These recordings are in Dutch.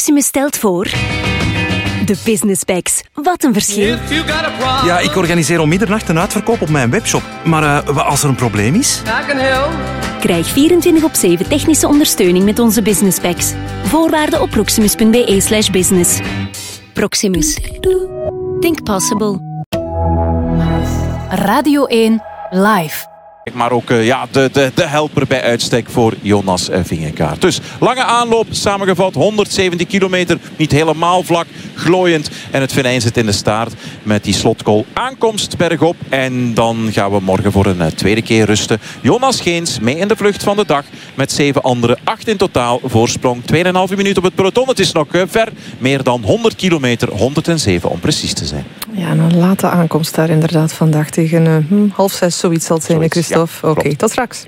Proximus stelt voor... De Business Packs. Wat een verschil. Ja, ik organiseer om middernacht een uitverkoop op mijn webshop. Maar als er een probleem is... Krijg 24/7 technische ondersteuning met onze Business Packs. Voorwaarden op proximus.be/business. Proximus. Think possible. Radio 1 Live. Maar ook de helper bij uitstek voor Jonas Vingegaard. Dus lange aanloop, samengevat 170 kilometer. Niet helemaal vlak, glooiend. En het venijn zit in de staart met die slotcall. Aankomst bergop. En dan gaan we morgen voor een tweede keer rusten. Jonas Geens mee in de vlucht van de dag. Met 7 anderen. 8 in totaal. Voorsprong 2,5 minuut op het peloton. Het is nog ver. Meer dan 100 kilometer. 107 om precies te zijn. Ja, een late aankomst daar inderdaad vandaag. Tegen 5:30 zoiets zal het zijn, Christophe. Ja, oké, tot straks.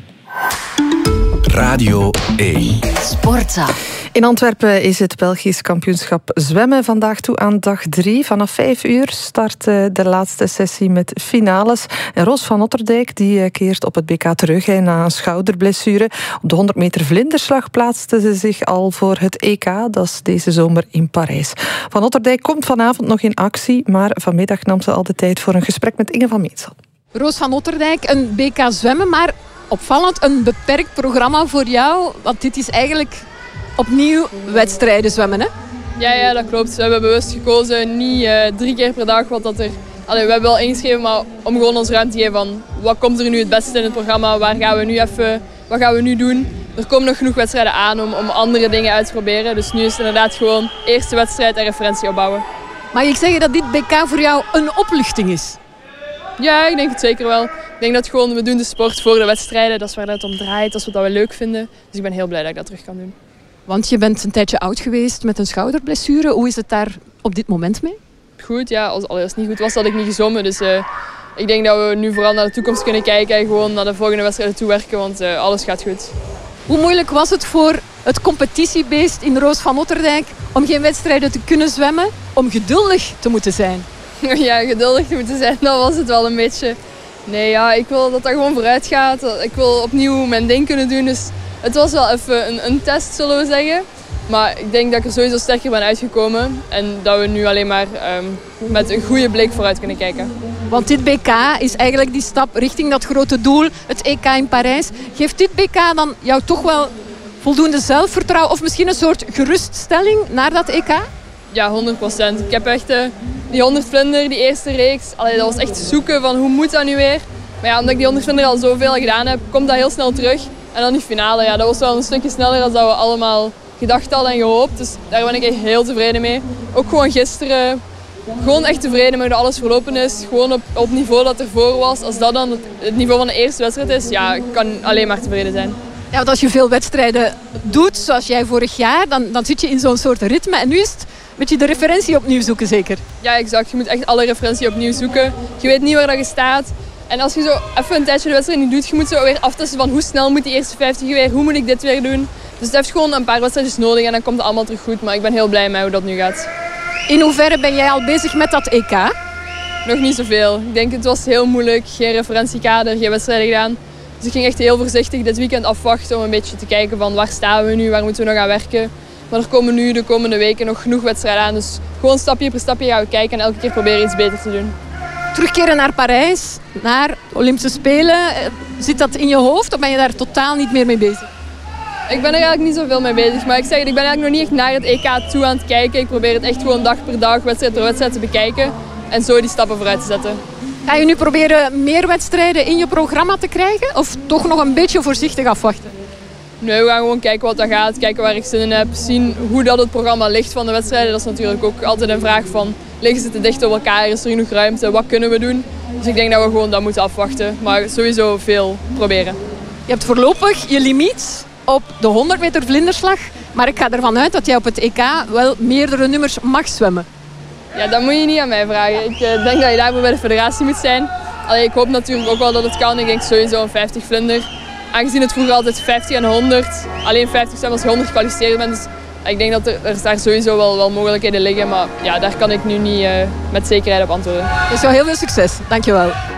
Radio 1. Sportza. In Antwerpen is het Belgisch kampioenschap zwemmen vandaag toe aan dag 3. Vanaf 5 uur start de laatste sessie met finales. En Roos van Otterdijk die keert op het BK terug na een schouderblessure. Op de 100 meter vlinderslag plaatste ze zich al voor het EK. Dat is deze zomer in Parijs. Van Otterdijk komt vanavond nog in actie, maar vanmiddag nam ze al de tijd voor een gesprek met Inge van Meetsel. Roos van Otterdijk, een BK zwemmen, maar opvallend een beperkt programma voor jou. Want dit is eigenlijk opnieuw wedstrijden zwemmen, hè? Ja, dat klopt. We hebben bewust gekozen, niet 3 keer per dag. Wat dat er, we hebben wel ingeschreven, maar om gewoon ons ruimte te geven van wat komt er nu het beste in het programma, wat gaan we nu doen. Er komen nog genoeg wedstrijden aan om andere dingen uit te proberen. Dus nu is het inderdaad gewoon eerste wedstrijd en referentie opbouwen. Mag ik zeggen dat dit BK voor jou een opluchting is? Ja, ik denk het zeker wel. Ik denk dat we doen de sport voor de wedstrijden. Dat is waar het om draait, dat is wat we leuk vinden. Dus ik ben heel blij dat ik dat terug kan doen. Want je bent een tijdje oud geweest met een schouderblessure. Hoe is het daar op dit moment mee? Goed, ja. Als het niet goed was, had ik niet gezwommen. Dus ik denk dat we nu vooral naar de toekomst kunnen kijken en gewoon naar de volgende wedstrijden toewerken, want alles gaat goed. Hoe moeilijk was het voor het competitiebeest in Roos van Otterdijk om geen wedstrijden te kunnen zwemmen, om geduldig te moeten zijn? Ja, geduldig te moeten zijn, dat was het wel een beetje. Nee, ja, ik wil dat gewoon vooruit gaat. Ik wil opnieuw mijn ding kunnen doen. Dus het was wel even een test, zullen we zeggen. Maar ik denk dat ik er sowieso sterker ben uitgekomen. En dat we nu alleen maar met een goede blik vooruit kunnen kijken. Want dit BK is eigenlijk die stap richting dat grote doel, het EK in Parijs. Geeft dit BK dan jou toch wel voldoende zelfvertrouwen of misschien een soort geruststelling naar dat EK? Ja, 100%. Ik heb echt die 100 vlinder, die eerste reeks. Dat was echt zoeken van hoe moet dat nu weer. Maar ja, omdat ik die 100 vlinder al zoveel gedaan heb, komt dat heel snel terug. En dan die finale, ja, dat was wel een stukje sneller dan dat we allemaal gedacht hadden en gehoopt. Dus daar ben ik echt heel tevreden mee. Ook gewoon gisteren, gewoon echt tevreden met hoe alles verlopen is. Gewoon op het niveau dat ervoor was. Als dat dan het niveau van de eerste wedstrijd is, ja, ik kan alleen maar tevreden zijn. Ja, want als je veel wedstrijden doet, zoals jij vorig jaar, dan zit je in zo'n soort ritme. En nu is het een beetje de referentie opnieuw zoeken, zeker? Ja, exact. Je moet echt alle referentie opnieuw zoeken. Je weet niet waar dat je staat. En als je zo even een tijdje de wedstrijd niet doet, je moet zo weer aftesten van hoe snel moet die eerste 50 weer, hoe moet ik dit weer doen. Dus het heeft gewoon een paar wedstrijdjes nodig en dan komt het allemaal terug goed. Maar ik ben heel blij met hoe dat nu gaat. In hoeverre ben jij al bezig met dat EK? Nog niet zoveel. Ik denk het was heel moeilijk. Geen referentiekader, geen wedstrijden gedaan. Dus ik ging echt heel voorzichtig dit weekend afwachten om een beetje te kijken van waar staan we nu, waar moeten we nog aan werken. Maar er komen nu de komende weken nog genoeg wedstrijden aan. Dus gewoon stapje per stapje gaan we kijken en elke keer proberen iets beter te doen. Terugkeren naar Parijs, naar de Olympische Spelen. Zit dat in je hoofd of ben je daar totaal niet meer mee bezig? Ik ben er eigenlijk niet zoveel mee bezig. Maar ik zeg het, ik ben eigenlijk nog niet echt naar het EK toe aan het kijken. Ik probeer het echt gewoon dag per dag, wedstrijd per wedstrijd te bekijken. En zo die stappen vooruit te zetten. Ga je nu proberen meer wedstrijden in je programma te krijgen? Of toch nog een beetje voorzichtig afwachten? Nee, we gaan gewoon kijken wat dat gaat. Kijken waar ik zin in heb. Zien hoe dat het programma ligt van de wedstrijden. Dat is natuurlijk ook altijd een vraag van... Liggen ze te dicht op elkaar? Is er genoeg ruimte? Wat kunnen we doen? Dus ik denk dat we gewoon dat moeten afwachten. Maar sowieso veel proberen. Je hebt voorlopig je limiet op de 100 meter vlinderslag. Maar ik ga ervan uit dat jij op het EK wel meerdere nummers mag zwemmen. Ja, dat moet je niet aan mij vragen. Ik denk dat je daarvoor bij de federatie moet zijn. Allee, ik hoop natuurlijk ook wel dat het kan. Ik denk sowieso een 50 vlinder. Aangezien het vroeger altijd 50 en 100. Alleen 50 zijn als je 100 gekwalificeerd bent. Dus ik denk dat er daar sowieso wel mogelijkheden liggen. Maar ja, daar kan ik nu niet met zekerheid op antwoorden. Dus heel veel succes. Dankjewel.